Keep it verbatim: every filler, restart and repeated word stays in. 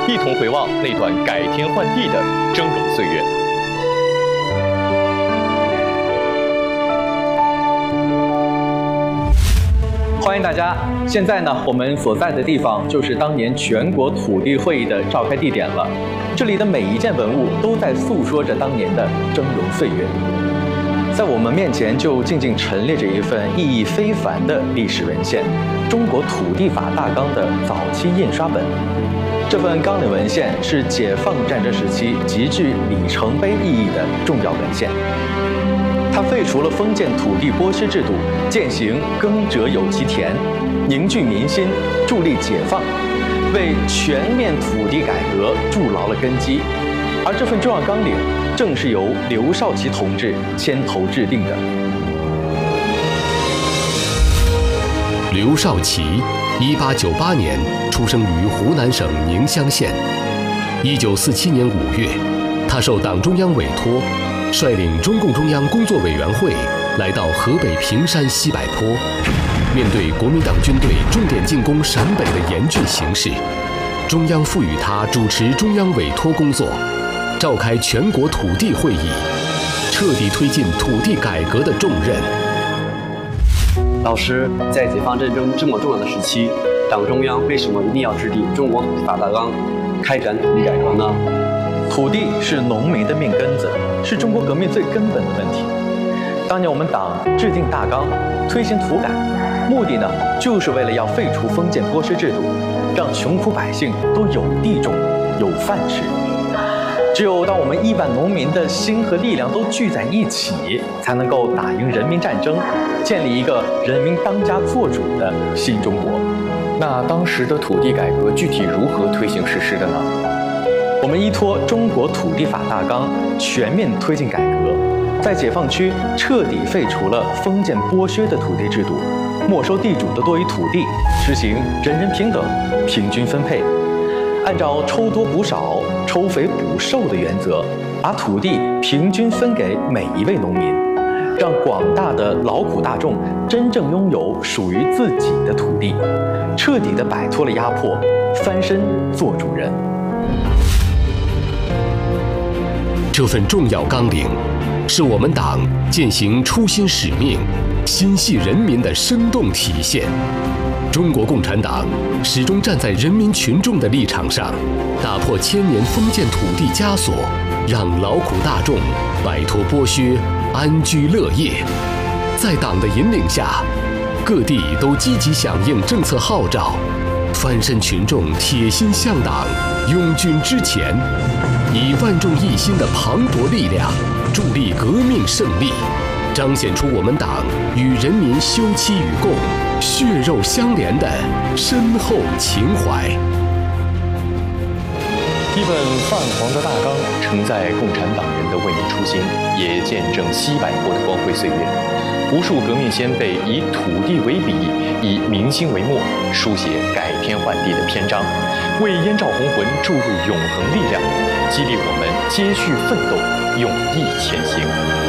一同回望那段改天换地的峥嵘岁月。 欢迎大家！现在呢，我们所在的地方就是当年全国土地会议的召开地点了。这里的每一件文物都在诉说着当年的峥嵘岁月。在我们面前就静静陈列着一份意义非凡的历史文献——中国土地法大纲的早期印刷本。这份纲领文献是解放战争时期极具里程碑意义的重要文献。它废除了封建土地剥削制度，践行耕者有其田，凝聚民心，助力解放，为全面土地改革筑牢了根基。而这份重要纲领正是由刘少奇同志牵头制定的。 刘少奇，一八九八年出生于湖南省宁乡县。一九四七年五月，他受党中央委托，率领中共中央工作委员会来到河北平山西柏坡，面对国民党军队重点进攻陕北的严峻形势，中央赋予他主持中央委托工作，召开全国土地会议，彻底推进土地改革的重任。 老师，在解放战争这么重要的时期，党中央为什么一定要制定中国土地法大纲，开展土地改革呢？ 土地是农民的命根子，是中国革命最根本的问题。当年我们党制定大纲，推行土改，目的呢，就是为了要废除封建剥削制度，让穷苦百姓都有地种、有饭吃。只有当我们亿万农民的心和力量都聚在一起，才能够打赢人民战争，建立一个人民当家作主的新中国。 那当时的土地改革具体如何推行实施的呢？ 我们依托《中国土地法大纲》全面推进改革，在解放区彻底废除了封建剥削的土地制度，没收地主的多余土地，实行人人平等、平均分配，按照抽多补少、抽肥补瘦的原则，把土地平均分给每一位农民，让广大的劳苦大众真正拥有属于自己的土地，彻底地摆脱了压迫，翻身做主人。 这份重要纲领，是我们党践行初心使命、心系人民的生动体现。中国共产党始终站在人民群众的立场上，打破千年封建土地枷锁，让劳苦大众摆脱剥削，安居乐业。在党的引领下，各地都积极响应政策号召，翻身群众铁心向党，拥军之前，以万众一心的磅礴力量，助力革命胜利，彰显出我们党与人民休戚与共、血肉相连的深厚情怀。 一本泛黄的大纲，承载共产党人的为民初心，也见证西柏坡的光辉岁月。无数革命先辈以土地为笔，以民心为墨，书写改天换地的篇章，为燕赵红魂注入永恒力量，激励我们接续奋斗，勇毅前行。